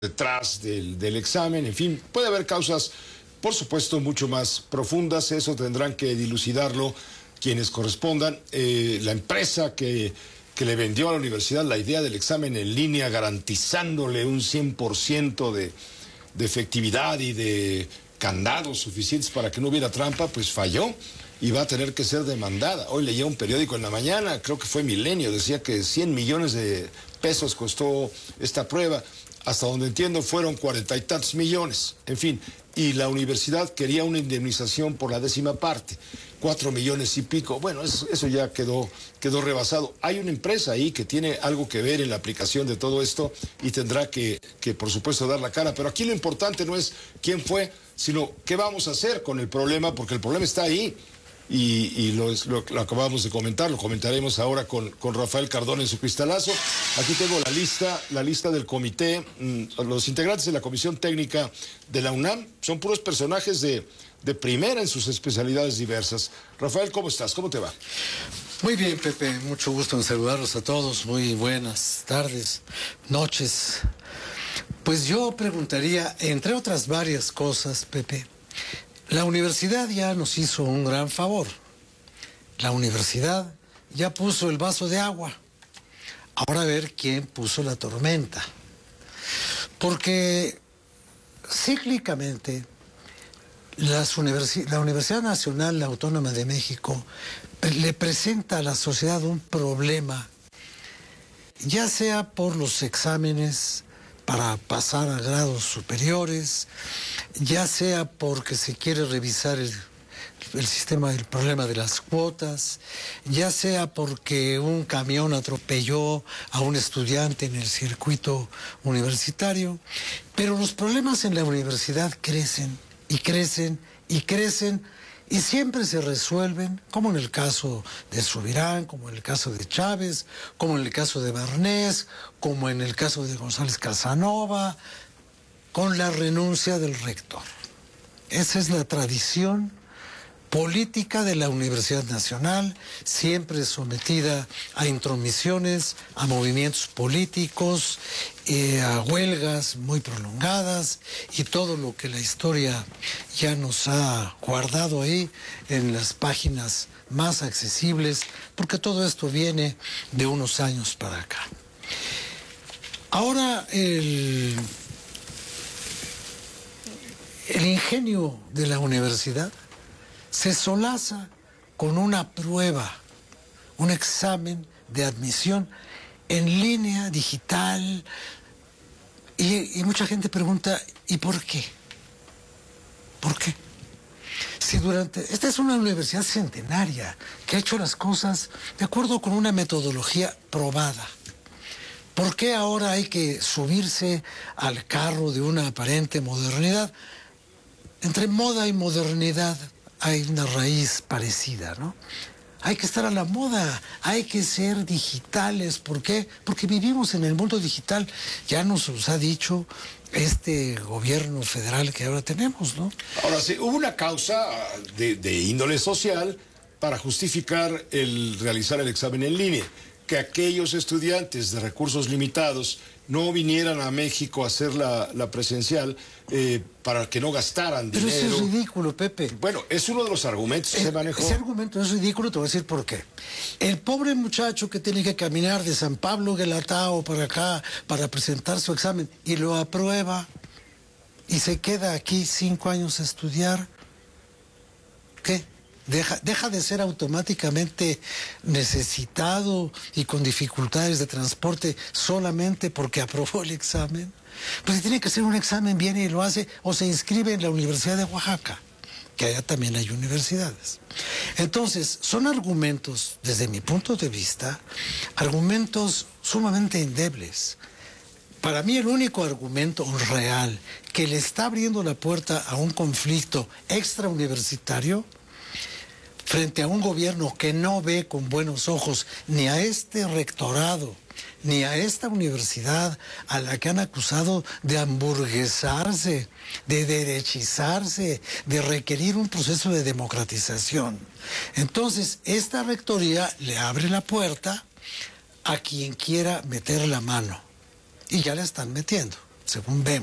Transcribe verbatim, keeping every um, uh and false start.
detrás del, del examen, en fin, puede haber causas, por supuesto, mucho más profundas. Eso tendrán que dilucidarlo quienes correspondan. Eh, la empresa que, que le vendió a la universidad la idea del examen en línea, garantizándole un cien por ciento de, de efectividad y de candados suficientes para que no hubiera trampa, pues falló y va a tener que ser demandada. Hoy leía un periódico en la mañana, creo que fue Milenio, decía que cien millones de pesos costó esta prueba. Hasta donde entiendo fueron cuarenta y tantos millones, en fin, y la universidad quería una indemnización por la décima parte, cuatro millones y pico. Bueno, eso, eso ya quedó, quedó rebasado. Hay una empresa ahí que tiene algo que ver en la aplicación de todo esto y tendrá que, que, por supuesto, dar la cara. Pero aquí lo importante no es quién fue, sino qué vamos a hacer con el problema, porque el problema está ahí. Y, y lo, lo, lo acabamos de comentar, lo comentaremos ahora con, con Rafael Cardona en su cristalazo. Aquí tengo la lista, la lista del comité. Los integrantes de la Comisión Técnica de la UNAM son puros personajes de, de primera en sus especialidades diversas. Rafael, ¿cómo estás? ¿Cómo te va? Muy bien, Pepe, mucho gusto en saludarlos a todos. Muy buenas tardes, noches. Pues yo preguntaría, entre otras varias cosas, Pepe, la universidad ya nos hizo un gran favor. La universidad ya puso el vaso de agua. Ahora a ver quién puso la tormenta. Porque cíclicamente las universi- la Universidad Nacional Autónoma de México le presenta a la sociedad un problema, ya sea por los exámenes para pasar a grados superiores, ya sea porque se quiere revisar el, el sistema, el problema de las cuotas, ya sea porque un camión atropelló a un estudiante en el circuito universitario, pero los problemas en la universidad crecen y crecen y crecen y siempre se resuelven, como en el caso de Subirán, como en el caso de Chávez, como en el caso de Barnés, como en el caso de González Casanova, con la renuncia del rector. Esa es la tradición política de la Universidad Nacional, siempre sometida a intromisiones, a movimientos políticos, eh, a huelgas muy prolongadas y todo lo que la historia ya nos ha guardado ahí en las páginas más accesibles, porque todo esto viene de unos años para acá. Ahora el, el ingenio de la universidad se solaza con una prueba, un examen de admisión en línea, digital, y, y mucha gente pregunta, ¿y por qué? ¿Por qué? Si durante, esta es una universidad centenaria que ha hecho las cosas de acuerdo con una metodología probada. ¿Por qué ahora hay que subirse al carro de una aparente modernidad? Entre moda y modernidad hay una raíz parecida, ¿no? Hay que estar a la moda, hay que ser digitales. ¿Por qué? Porque vivimos en el mundo digital. Ya nos ha dicho este gobierno federal que ahora tenemos, ¿no? Ahora sí, hubo una causa de, de índole social para justificar el realizar el examen en línea, que aquellos estudiantes de recursos limitados no vinieran a México a hacer la, la presencial eh, para que no gastaran Pero dinero. eso es ridículo, Pepe. Bueno, es uno de los argumentos que Eh, se manejó. Ese argumento es ridículo, te voy a decir por qué. El pobre muchacho que tiene que caminar de San Pablo Guelatao para acá para presentar su examen y lo aprueba y se queda aquí cinco años a estudiar, ¿qué? Deja, deja de ser automáticamente necesitado y con dificultades de transporte solamente porque aprobó el examen. Pues si tiene que hacer un examen, viene y lo hace, o se inscribe en la Universidad de Oaxaca, que allá también hay universidades. Entonces, son argumentos, desde mi punto de vista, argumentos sumamente endebles. Para mí el único argumento real que le está abriendo la puerta a un conflicto extrauniversitario frente a un gobierno que no ve con buenos ojos ni a este rectorado, ni a esta universidad a la que han acusado de hamburguesarse, de derechizarse, de requerir un proceso de democratización. Entonces, esta rectoría le abre la puerta a quien quiera meter la mano. Y ya la están metiendo. según vemos.